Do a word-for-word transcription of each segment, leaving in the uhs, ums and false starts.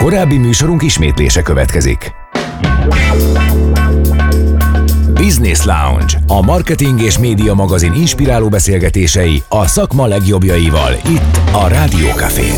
Korábbi műsorunk ismétlése következik. Business Lounge, a marketing és média magazin inspiráló beszélgetései a szakma legjobbjaival itt a Rádió Cafén.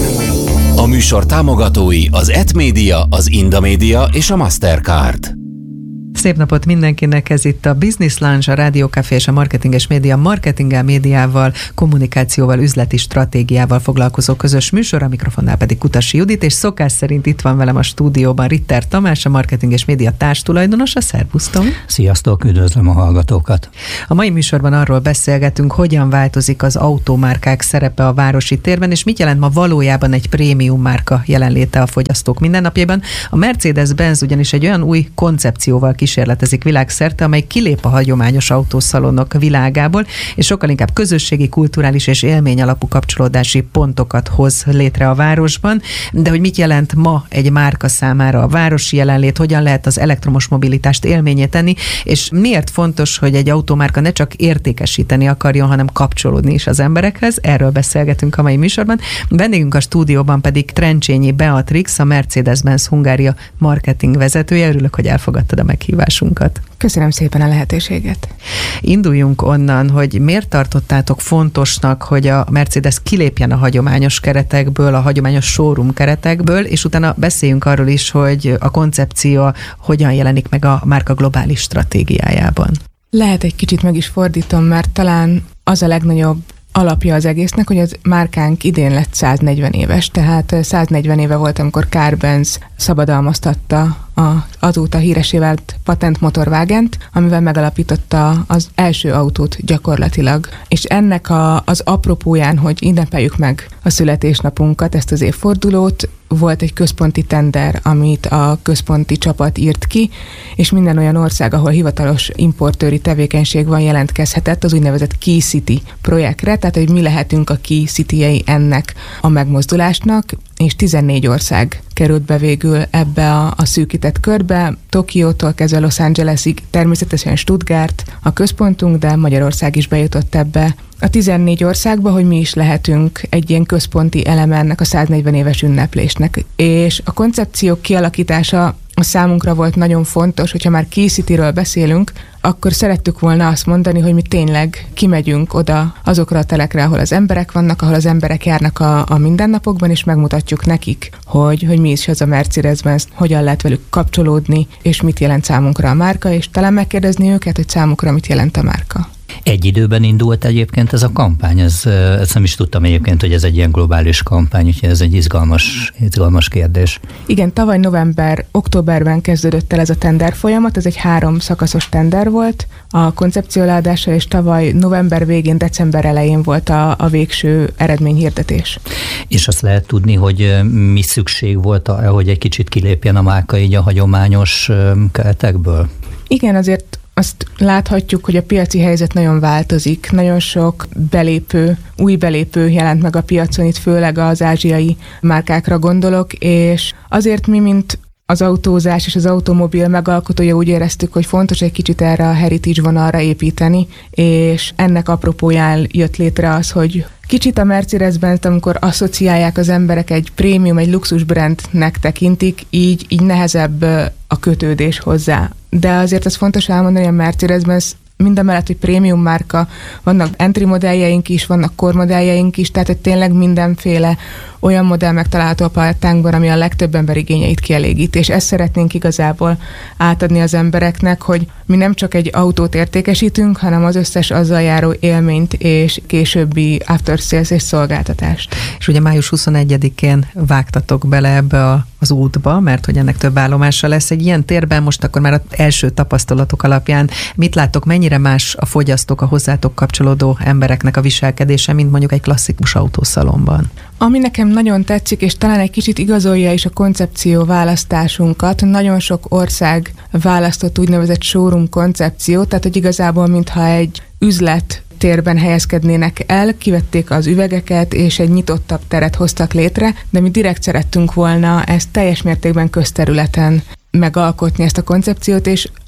A műsor támogatói az et Media, az Indamedia és a Mastercard. Szép napot mindenkinek, ez itt a Business Lounge, a Rádió Café és a Marketing és Média marketinggel, médiával, kommunikációval, üzleti stratégiával foglalkozó közös műsor, a mikrofonnál pedig Kutasi Judit, és szokás szerint itt van velem a stúdióban Ritter Tamás, a Marketing és Média társtulajdonosa. Szervusztok! Sziasztok, üdvözlöm a hallgatókat! A mai műsorban arról beszélgetünk, hogyan változik az autómárkák szerepe a városi térben, és mit jelent ma valójában egy prémium márka jelenléte a fogyasztók mindennapjában. A Mercedes-Benz ugyanis egy olyan új koncepcióval kísérletezik világszerte, amely kilép a hagyományos autószalonok világából, és sokkal inkább közösségi, kulturális és élmény alapú kapcsolódási pontokat hoz létre a városban. De hogy mit jelent ma egy márka számára a városi jelenlét, hogyan lehet az elektromos mobilitást élményé tenni, és miért fontos, hogy egy automárka ne csak értékesíteni akarjon, hanem kapcsolódni is az emberekhez. Erről beszélgetünk a mai műsorban. Vendégünk a stúdióban pedig Trencsényi Beatrix, a Mercedes-Benz Hungária marketing vezetője. Örülök, hogy elfogadtad a meghívásunkat. Köszönöm szépen a lehetőséget. Induljunk onnan, hogy miért tartottátok fontosnak, hogy a Mercedes kilépjen a hagyományos keretekből, a hagyományos showroom keretekből, és utána beszéljünk arról is, hogy a koncepció hogyan jelenik meg a márka globális stratégiájában. Lehet egy kicsit meg is fordítom, mert talán az a legnagyobb alapja az egésznek, hogy az márkánk idén lett száznegyven éves, tehát száznegyven éve volt, amikor Carl Benz szabadalmaztatta a, azóta híresé vált patent motorvágent, amivel megalapította az első autót gyakorlatilag. És ennek a, az apropóján, hogy ünnepeljük meg a születésnapunkat, ezt az évfordulót, volt egy központi tender, amit a központi csapat írt ki, és minden olyan ország, ahol hivatalos importőri tevékenység van, jelentkezhetett az úgynevezett Key City projektre, tehát hogy mi lehetünk a Key City-jei ennek a megmozdulásnak, és tizennégy ország került be végül ebbe a, a szűkített körbe, Tokiótól kezdve Los Angelesig, természetesen Stuttgart a központunk, de Magyarország is bejutott ebbe a tizennégy országba, hogy mi is lehetünk egy ilyen központi eleme ennek a száznegyven éves ünneplésnek. És a koncepció kialakítása a számunkra volt nagyon fontos, hogyha már Key City-ről beszélünk, akkor szerettük volna azt mondani, hogy mi tényleg kimegyünk oda azokra a telekre, ahol az emberek vannak, ahol az emberek járnak a, a mindennapokban, és megmutatjuk nekik, hogy, hogy mi is az a Mercedes-Benz, hogyan lehet velük kapcsolódni, és mit jelent számunkra a márka, és talán megkérdezni őket, hogy számukra mit jelent a márka. Egy időben indult egyébként ez a kampány, ez, ezt nem is tudtam egyébként, hogy ez egy ilyen globális kampány, úgyhogy ez egy izgalmas, izgalmas kérdés. Igen, tavaly november, októberben kezdődött el ez a tender folyamat, ez egy három szakaszos tender volt a koncepcióleadása, és tavaly november végén, december elején volt a, a végső eredményhirdetés. És azt lehet tudni, hogy mi szükség volt, hogy egy kicsit kilépjen a márka így a hagyományos keretekből? Igen, azért azt láthatjuk, hogy a piaci helyzet nagyon változik. Nagyon sok belépő, új belépő jelent meg a piacon, itt főleg az ázsiai márkákra gondolok, és azért mi, mint az autózás és az automobil megalkotója úgy éreztük, hogy fontos egy kicsit erre a heritage vonalra építeni, és ennek apropóján jött létre az, hogy kicsit a Mercedes-Benz, amikor asszociálják az emberek egy prémium, egy luxus brandnek tekintik, így, így nehezebb a kötődés hozzá. De azért az fontos elmondani, hogy a Mercedes-Benz mindamellett, hogy prémium márka, vannak entry modelljeink is, vannak core modelljeink is, tehát hogy tényleg mindenféle olyan modell megtalálható a palettánkban, ami a legtöbb ember igényeit kielégíti, és ezt szeretnénk igazából átadni az embereknek, hogy mi nem csak egy autót értékesítünk, hanem az összes azzal járó élményt és későbbi after sales és szolgáltatást. És ugye május huszonegyedikén vágtatok bele ebbe a, az útba, mert hogy ennek több állomása lesz egy ilyen térben, most akkor már az első tapasztalatok alapján mit láttok, mennyire más a fogyasztók, a hozzátok kapcsolódó embereknek a viselkedése, mint mondjuk egy klasszikus autószalonban? Ami nekem nagyon tetszik, és talán egy kicsit igazolja is a koncepció választásunkat, nagyon sok ország választott úgynevezett showroom koncepciót, tehát hogy igazából mintha egy üzlet térben helyezkednének el, kivették az üvegeket, és egy nyitottabb teret hoztak létre, de mi direkt szerettünk volna ezt teljes mértékben közterületen megalkotni, ezt a koncepciót, és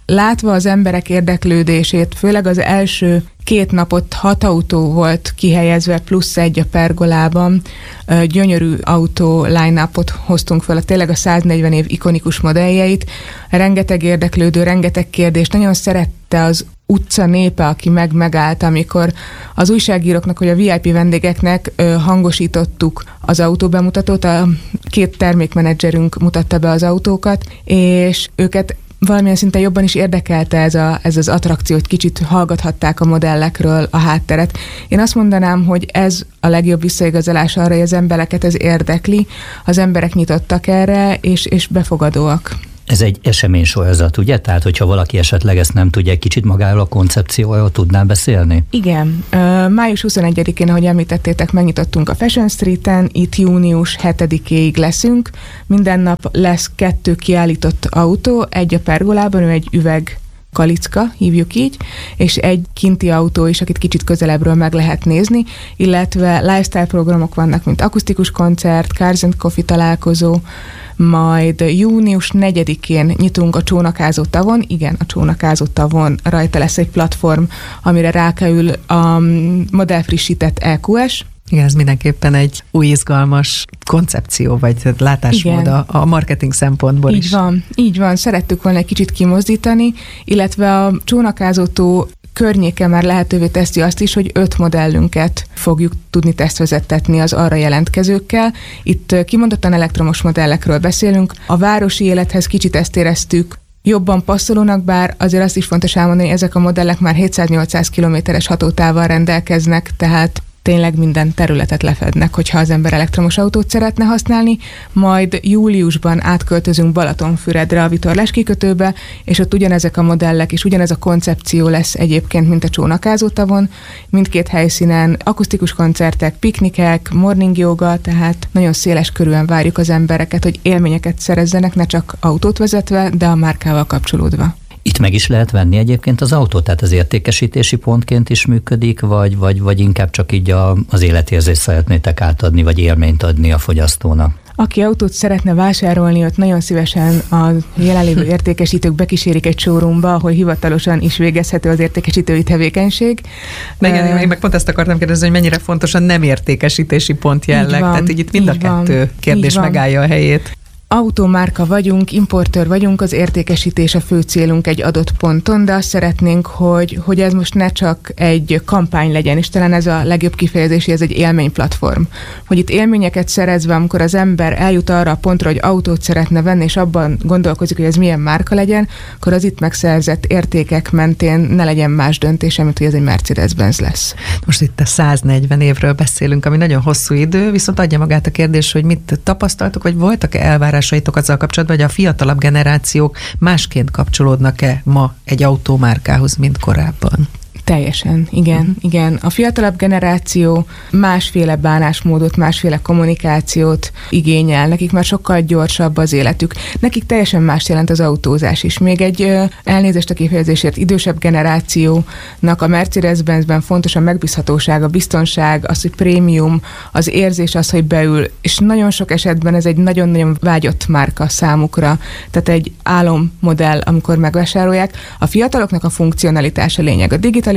látva az emberek érdeklődését, főleg az első két napot hat autó volt kihelyezve, plusz egy a pergolában. Gyönyörű autó line-upot hoztunk fel, a tényleg a száznegyven év ikonikus modelljeit. Rengeteg érdeklődő, rengeteg kérdés. Nagyon szerette az utca népe, aki meg megállt, amikor az újságíróknak vagy a vé i pé vendégeknek hangosítottuk az autóbemutatót. A két termékmenedzserünk mutatta be az autókat, és őket valamilyen szinten jobban is érdekelte ez, a, ez az attrakció, hogy kicsit hallgathatták a modellekről a hátteret. Én azt mondanám, hogy ez a legjobb visszaigazolás arra, hogy az embereket ez érdekli, az emberek nyitottak erre, és, és befogadóak. Ez egy eseménysorozat, ugye? Tehát, hogyha valaki esetleg ezt nem tudja, egy kicsit magáról a koncepcióról tudnál beszélni? Igen. május huszonegyedikén, ahogy említettétek, megnyitottunk a Fashion Streeten, itt június hetedikéig leszünk. Minden nap lesz kettő kiállított autó, egy a pergolában, ő egy üveg kalicka, hívjuk így, és egy kinti autó is, akit kicsit közelebbről meg lehet nézni, illetve lifestyle programok vannak, mint akusztikus koncert, Cars and Coffee találkozó, majd június negyedikén nyitunk a Csónakázó tavon, igen, a Csónakázó tavon rajta lesz egy platform, amire rákerül a modellfrissített é kú es. Igen, ez mindenképpen egy új izgalmas koncepció, vagy látásmód a, a marketing szempontból így is. Így van, így van. Szerettük volna egy kicsit kimozdítani, illetve a Csónakázó tó környéke már lehetővé teszi azt is, hogy öt modellünket fogjuk tudni tesztvezettetni az arra jelentkezőkkel. Itt kimondottan elektromos modellekről beszélünk. A városi élethez kicsit ezt éreztük jobban passzolónak, bár azért azt is fontos elmondani, hogy ezek a modellek már hétszáz-nyolcszáz kilométeres hatótávval rendelkeznek, tehát tényleg minden területet lefednek, hogyha az ember elektromos autót szeretne használni, majd júliusban átköltözünk Balatonfüredre a vitorlás kikötőbe, és ott ugyanezek a modellek és ugyanez a koncepció lesz egyébként, mint a Csónakázó tavon. Mindkét helyszínen akusztikus koncertek, piknikek, morning yoga, tehát nagyon széles körűen várjuk az embereket, hogy élményeket szerezzenek, ne csak autót vezetve, de a márkával kapcsolódva. Itt meg is lehet venni egyébként az autót, tehát az értékesítési pontként is működik, vagy, vagy, vagy inkább csak így a, az életérzést szeretnétek átadni, vagy élményt adni a fogyasztónak? Aki autót szeretne vásárolni, ott nagyon szívesen a jelenlévő értékesítők bekísérik egy showroomba, ahol hivatalosan is végezhető az értékesítői tevékenység. De igen, uh, én meg pont ezt akartam kérdezni, hogy mennyire fontos a nem értékesítési pont jelleg. Van, tehát így itt mind a kettő van, kérdés megállja a helyét. Autómárka vagyunk, importőr vagyunk, az értékesítés a fő célunk egy adott ponton, de azt szeretnénk, hogy, hogy ez most ne csak egy kampány legyen, és talán ez a legjobb kifejezés, hogy ez egy élményplatform. Hogy itt élményeket szerezve, amikor az ember eljut arra a pontra, hogy autót szeretne venni, és abban gondolkozik, hogy ez milyen márka legyen, akkor az itt megszerzett értékek mentén ne legyen más döntése, mint hogy ez egy Mercedes-Benz lesz. Most itt a száznegyven évről beszélünk, ami nagyon hosszú idő, viszont adja magát a kérdés, hogy mit tapasztaltok, vagy voltak-e elvárások azzal kapcsolatban, hogy a fiatalabb generációk másként kapcsolódnak-e ma egy autómárkához, mint korábban? Teljesen, igen, uh-huh. igen. A fiatalabb generáció másféle bánásmódot, másféle kommunikációt igényel, nekik már sokkal gyorsabb az életük. Nekik teljesen más jelent az autózás is. Még egy elnézést a kifejezésért idősebb generációnak a Mercedes-Benzben fontos a megbízhatóság, a biztonság, az, hogy prémium, az érzés, az, hogy beül, és nagyon sok esetben ez egy nagyon-nagyon vágyott márka számukra, tehát egy álommodell, amikor megvásárolják. A fiataloknak a funkcionalitás a lényeg, a digitalizáció,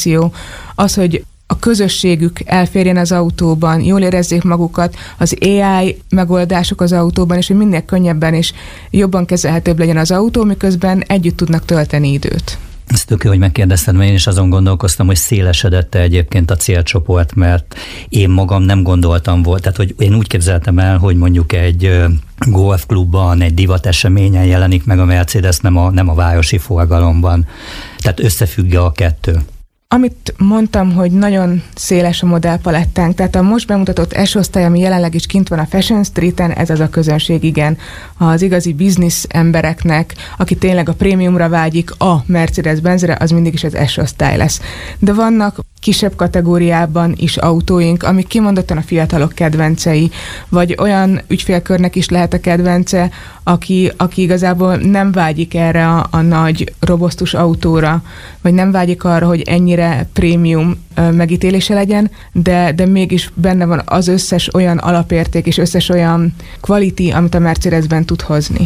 az, hogy a közösségük elférjen az autóban, jól érezzék magukat, az á i megoldások az autóban, és hogy minél könnyebben és jobban kezelhetőbb legyen az autó, miközben együtt tudnak tölteni időt. Ez tök jó, hogy megkérdezted, mert én is azon gondolkoztam, hogy szélesedett egyébként a célcsoport, mert én magam nem gondoltam volt, tehát hogy én úgy képzeltem el, hogy mondjuk egy golfklubban, egy divateseményen jelenik meg a Mercedes, nem a, nem a városi forgalomban. Tehát összefügg a kettő. Amit mondtam, hogy nagyon széles a modellpalettánk, tehát a most bemutatott S-osztály, ami jelenleg is kint van a Fashion Streeten, ez az a közönség, igen. Az igazi biznisz embereknek, aki tényleg a prémiumra vágyik, a Mercedes-Benzre, az mindig is az S-osztály lesz. De vannak kisebb kategóriában is autóink, amik kimondottan a fiatalok kedvencei, vagy olyan ügyfélkörnek is lehet a kedvence, aki, aki igazából nem vágyik erre a, a nagy, robosztus autóra, vagy nem vágyik arra, hogy ennyire prémium megítélése legyen, de, de mégis benne van az összes olyan alapérték és összes olyan quality, amit a Mercedes-ben tud hozni.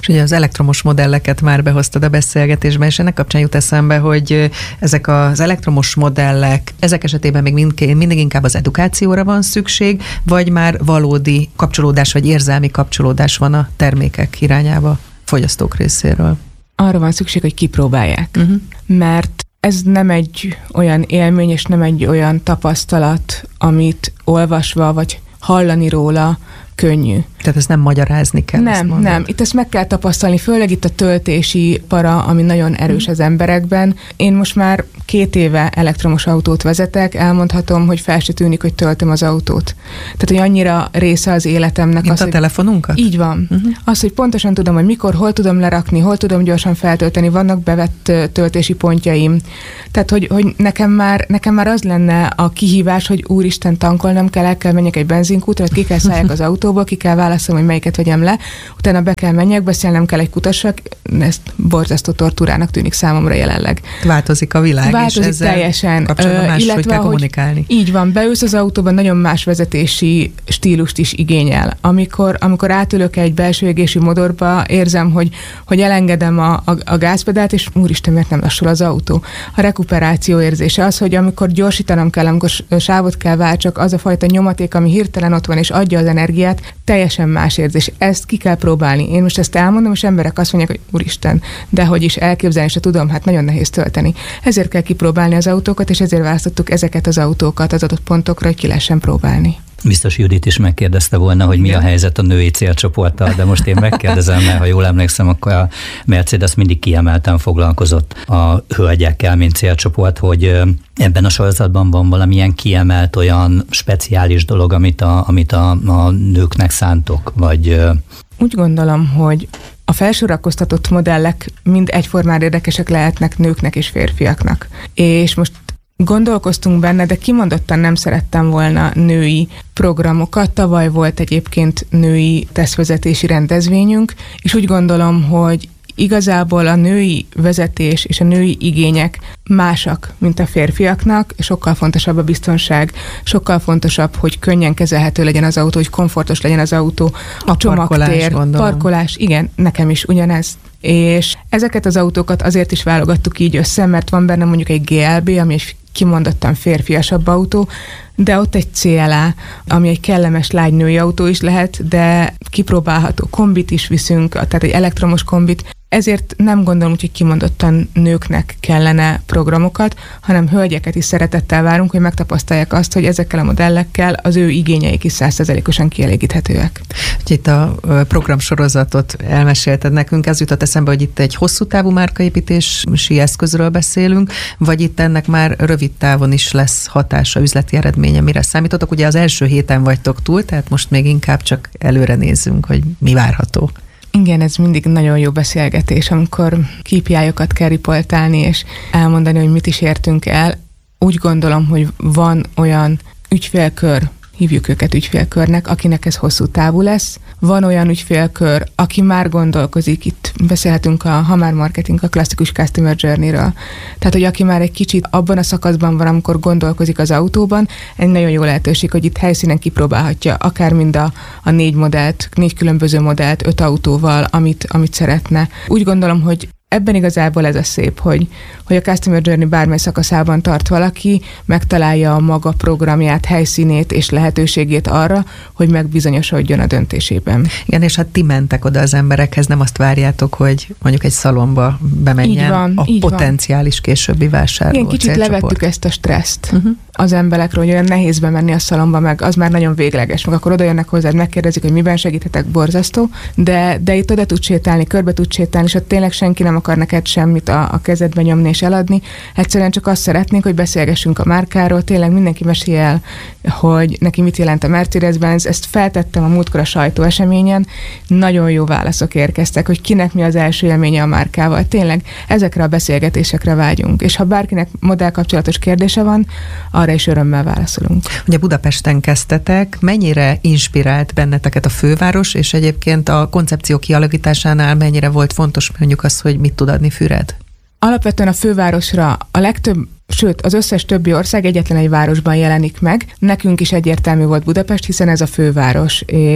És ugye az elektromos modelleket már behoztad a beszélgetésbe, és ennek kapcsán jut eszembe, hogy ezek az elektromos modellek, ezek esetében még mind, mindig inkább az edukációra van szükség, vagy már valódi kapcsolódás, vagy érzelmi kapcsolódás van a termékek irányába fogyasztók részéről? Arra van szükség, hogy kipróbálják. Uh-huh. Mert ez nem egy olyan élmény, és nem egy olyan tapasztalat, amit olvasva, vagy hallani róla könnyű. Tehát ezt nem magyarázni kell. Nem, nem. Itt ezt meg kell tapasztalni, főleg itt a töltési para, ami nagyon erős az emberekben. Én most már két éve elektromos autót vezetek, elmondhatom, hogy fel se tűnik, hogy töltöm az autót. Tehát, hogy annyira része az életemnek. Mint az, a hogy... telefonunkat? Így van. Uh-huh. Az, hogy pontosan tudom, hogy mikor, hol tudom lerakni, hol tudom gyorsan feltölteni, vannak bevett töltési pontjaim. Tehát, hogy, hogy nekem, már, nekem már az lenne a kihívás, hogy úristen, tankolnom kell, el kell menjek egy benzinkútra, ki kell szálljak az autóból, ki kell válaszolni, hogy melyiket vegyem le, utána be kell menjek, beszélnem kell egy kutassal, ezt borzasztó tortúrának tűnik számomra jelenleg. Változik a világ, Változik és ezzel teljesen. kapcsolatban más, hogy kell kommunikálni. Így van, beülsz az autóban, nagyon más vezetési stílust is igényel. Amikor, amikor átülök egy belső égési modorba, érzem, hogy, hogy elengedem a, a, a gázpedált, és úristen, miért nem lassul az autó. A rekuperáció érzése az, hogy amikor gyorsítanom kell, amikor sávot kell váltsak, az a fajta nyomaték, ami hirtelen ott van, és adja az energiát, teljesen más érzés. Ezt ki kell próbálni. Én most ezt elmondom, és emberek azt mondják, hogy úristen, de hogy is elképzelni se tudom, hát nagyon nehéz tölteni. Ezért kell kipróbálni az autókat, és ezért választottuk ezeket az autókat az adott pontokra, hogy ki lehessen próbálni. Biztos Judit is megkérdezte volna, hogy mi a helyzet a női célcsoporttal, de most én megkérdezem, mert ha jól emlékszem, akkor a Mercedes mindig kiemelten foglalkozott a hölgyekkel, mint célcsoport, hogy ebben a sorozatban van valamilyen kiemelt olyan speciális dolog, amit a, amit a, a nőknek szántok, vagy... Úgy gondolom, hogy a felsorakoztatott modellek mind egyformán érdekesek lehetnek nőknek és férfiaknak. És most gondolkoztunk benne, de kimondottan nem szerettem volna női programokat. Tavaly volt egyébként női tesztvezetési rendezvényünk, és úgy gondolom, hogy igazából a női vezetés és a női igények másak, mint a férfiaknak, sokkal fontosabb a biztonság, sokkal fontosabb, hogy könnyen kezelhető legyen az autó, hogy komfortos legyen az autó, a, a csomagtér, parkolás, igen, nekem is ugyanez. És ezeket az autókat azért is válogattuk így össze, mert van benne mondjuk egy gé el bé, ami egy kimondottan férfiasabb autó, de ott egy cé el á, ami egy kellemes lágy női autó is lehet, de kipróbálható kombit is viszünk, tehát egy elektromos kombit. Ezért nem gondolom, hogy kimondottan nőknek kellene programokat, hanem hölgyeket is szeretettel várunk, hogy megtapasztalják azt, hogy ezekkel a modellekkel az ő igényeik is száz százalékosan kielégíthetőek. Itt a programsorozatot elmesélted nekünk, ez jutott eszembe, hogy itt egy hosszú távú márkaépítési eszközről beszélünk, vagy itt ennek már rövid távon is lesz hatása, üzleti eredménye, mire számítotok? Ugye az első héten vagytok túl, tehát most még inkább csak előre nézzünk, hogy mi várható. Igen, ez mindig nagyon jó beszélgetés, amikor ká pé í-okat kell riportálni, és elmondani, hogy mit is értünk el. Úgy gondolom, hogy van olyan ügyfélkör, hívjuk őket ügyfélkörnek, akinek ez hosszú távú lesz. Van olyan ügyfélkör, aki már gondolkozik, itt beszélhetünk a Hamar Marketing, a klasszikus Customer Journey-ről. Tehát, hogy aki már egy kicsit abban a szakaszban van, amikor gondolkozik az autóban, egy nagyon jó lehetőség, hogy itt helyszínen kipróbálhatja akár mind a, a négy modellt, négy különböző modellt, öt autóval, amit, amit szeretne. Úgy gondolom, hogy ebben igazából ez a szép, hogy, hogy a Customer Journey bármely szakaszában tart valaki, megtalálja a maga programját, helyszínét és lehetőségét arra, hogy megbizonyosodjon a döntésében. Igen, és hát ti mentek oda az emberekhez, nem azt várjátok, hogy mondjuk egy szalomba bemenjen van, a potenciális van. Későbbi vásárló. Igen, kicsit célcsoport. levettük ezt a stresszt uh-huh. az emberekről, hogy olyan nehéz bemenni a szalomba, meg az már nagyon végleges, meg akkor oda jönnek hozzád, megkérdezik, hogy miben segíthetek, borzasztó, de, de itt oda tud sétálni, körbe tud sétálni, és ott tényleg senki nem akar neked semmit a, a kezedbe nyomni és eladni. Egyszerűen csak azt szeretnénk, hogy beszélgessünk a márkáról, tényleg mindenki mesél el, hogy neki mit jelent a Mercedes-Benz. Ezt feltettem a múltkor a sajtóeseményen, nagyon jó válaszok érkeztek, hogy kinek mi az első élménye a márkával. Tényleg ezekre a beszélgetésekre vágyunk, és ha bárkinek modellkapcsolatos kérdése van, arra is örömmel válaszolunk. Ugye Budapesten kezdtetek, mennyire inspirált benneteket a főváros, és egyébként a koncepció kialakításánál mennyire volt fontos mondjuk az, hogy mit tud adni Füred? Alapvetően a fővárosra a legtöbb, sőt az összes többi ország egyetlen egy városban jelenik meg. Nekünk is egyértelmű volt Budapest, hiszen ez a főváros, és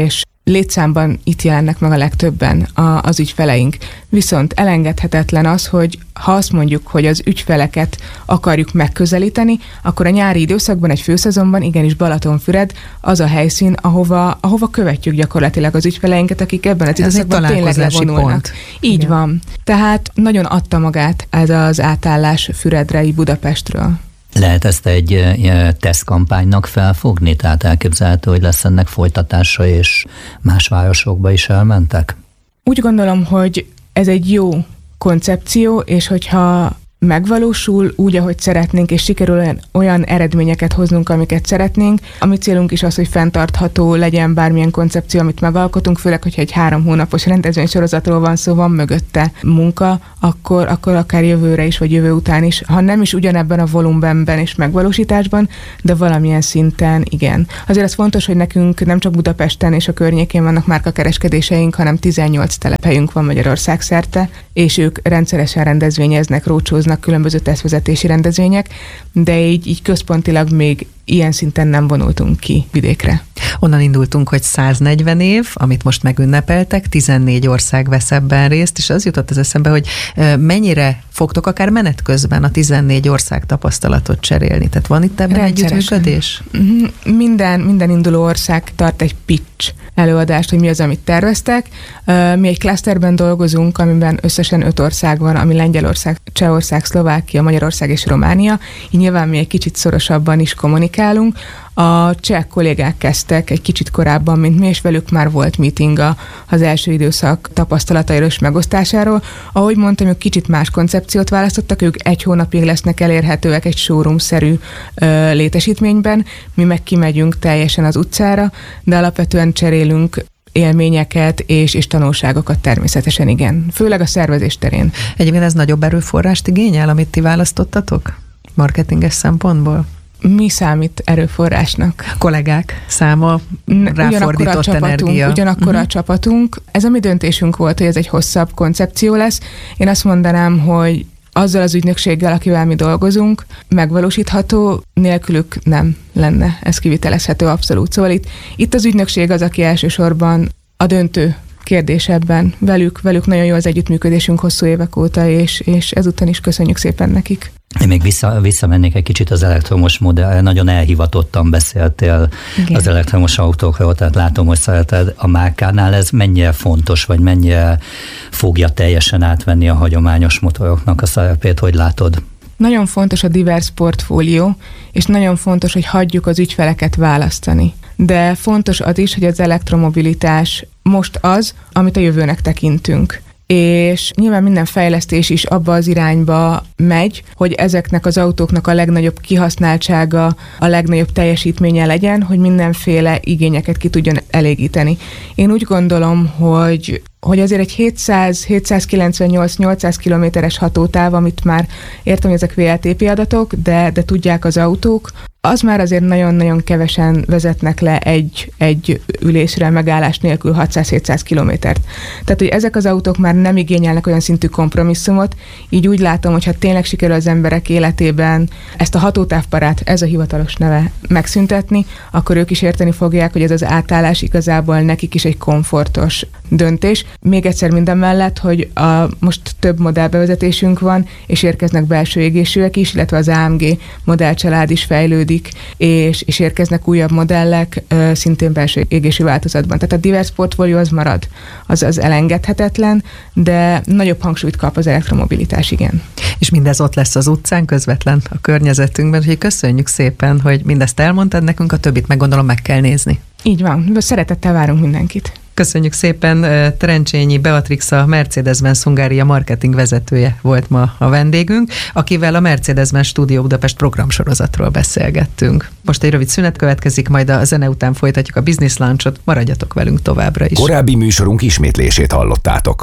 létszámban itt jelennek meg a legtöbben a, az ügyfeleink. Viszont elengedhetetlen az, hogy ha azt mondjuk, hogy az ügyfeleket akarjuk megközelíteni, akkor a nyári időszakban, egy főszezonban igenis Balatonfüred az a helyszín, ahova, ahova követjük gyakorlatilag az ügyfeleinket, akik ebben az időszakban tényleg levonulnak. Pont. Így igen. Van. Tehát nagyon adta magát ez az átállás Füredre, Budapestről. Lehet ezt egy tesztkampánynak felfogni? Tehát elképzelhető, hogy lesz ennek folytatása, és más városokba is elmentek? Úgy gondolom, hogy ez egy jó koncepció, és hogyha megvalósul úgy, ahogy szeretnénk, és sikerül olyan, olyan eredményeket hoznunk, amiket szeretnénk. A mi célunk is az, hogy fenntartható legyen bármilyen koncepció, amit megalkotunk, főleg, hogyha egy három hónapos rendezvénysorozatról van szó, van mögötte munka, akkor, akkor akár jövőre is, vagy jövő után is, ha nem is ugyanebben a volumenben és megvalósításban, de valamilyen szinten igen. Azért az fontos, hogy nekünk nem csak Budapesten és a környékén vannak márkakereskedéseink, hanem tizennyolc telephelyünk van Magyarország szerte, és ők rendszeresen rendezvényeznek, rócsóznak, különböző tesztvezetési rendezvények, de így, így központilag még ilyen szinten nem vonultunk ki vidékre. Onnan indultunk, hogy száznegyven év, amit most megünnepeltek, tizennégy ország vesz ebben részt, és az jutott az eszembe, hogy mennyire fogtok akár menet közben a tizennégy ország tapasztalatot cserélni. Tehát van itt ebben együttműködés? Minden, minden induló ország tart egy pitch előadást, hogy mi az, amit terveztek. Mi egy klaszterben dolgozunk, amiben összesen öt ország van, ami Lengyelország, Csehország, Szlovákia, Magyarország és Románia. Így nyilván mi egy kicsit szorosabban is kommunikálunk. A cseh kollégák kezdtek egy kicsit korábban, mint mi, és velük már volt meeting a, az első időszak tapasztalatairól és megosztásáról. Ahogy mondtam, ők kicsit más koncepciót választottak, ők egy hónapig lesznek elérhetőek egy showroom-szerű ö, létesítményben, mi meg kimegyünk teljesen az utcára, de alapvetően cserélünk élményeket és, és tanulságokat természetesen, igen. Főleg a szervezés terén. Egyébként ez nagyobb erőforrást igényel, amit ti választottatok marketinges szempontból? Mi számít erőforrásnak? A kollégák száma, ráfordított a csapatunk, energia. Ugyanakkor uh-huh. a csapatunk. Ez a mi döntésünk volt, hogy ez egy hosszabb koncepció lesz. Én azt mondanám, hogy azzal az ügynökséggel, akivel mi dolgozunk, megvalósítható, nélkülük nem lenne ez kivitelezhető abszolút. Szóval itt, itt az ügynökség az, aki elsősorban a döntő kérdés ebben. Velük, velük nagyon jó az együttműködésünk hosszú évek óta, és, és ezúttal is köszönjük szépen nekik. Én még vissza, visszamennék egy kicsit az elektromos modell, nagyon elhivatottan beszéltél igen. az elektromos autókról, tehát látom, hogy szereted a márkánál, ez mennyire fontos, vagy mennyire fogja teljesen átvenni a hagyományos motoroknak a szerepét, hogy látod? Nagyon fontos a divers portfólió, és nagyon fontos, hogy hagyjuk az ügyfeleket választani. De fontos az is, hogy az elektromobilitás most az, amit a jövőnek tekintünk. És nyilván minden fejlesztés is abba az irányba megy, hogy ezeknek az autóknak a legnagyobb kihasználtsága, a legnagyobb teljesítménye legyen, hogy mindenféle igényeket ki tudjon elégíteni. Én úgy gondolom, hogy hogy azért egy hétszáz hétszázkilencvennyolc-nyolcszáz kilométeres hatótáv, amit már értem, hogy ezek vé el té pé adatok, de, de tudják az autók, az már azért nagyon-nagyon kevesen vezetnek le egy, egy ülésre megállás nélkül hatszáz-hétszáz kilométert. Tehát, hogy ezek az autók már nem igényelnek olyan szintű kompromisszumot, így úgy látom, hogy ha tényleg sikerül az emberek életében ezt a hatótávparát, ez a hivatalos neve, megszüntetni, akkor ők is érteni fogják, hogy ez az átállás igazából nekik is egy komfortos döntés. Még egyszer minden mellett, hogy a, most több modellbevezetésünk van, és érkeznek belső égésűek is, illetve az á em gé modellcsalád is fejlődik, és, és érkeznek újabb modellek, szintén belső égésű változatban. Tehát a divers portfólió az marad, az az elengedhetetlen, de nagyobb hangsúlyt kap az elektromobilitás, igen. És mindez ott lesz az utcán, közvetlen a környezetünkben, úgyhogy köszönjük szépen, hogy mindezt elmondtad nekünk, a többit meg gondolom meg kell nézni. Így van, szeretettel várunk mindenkit. Köszönjük szépen, Trencsényi Beatrix, a Mercedes-Benz Hungária marketing vezetője volt ma a vendégünk, akivel a Mercedes-Benz Studio Budapest programsorozatról beszélgettünk. Most egy rövid szünet következik, majd a zene után folytatjuk a Business Lounge-ot, maradjatok velünk továbbra is. Korábbi műsorunk ismétlését hallottátok.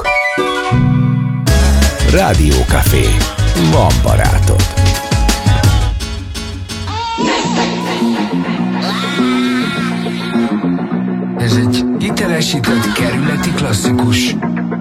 Rádió Café. Van barátod. Ez egy hitelesített kerületi klasszikus.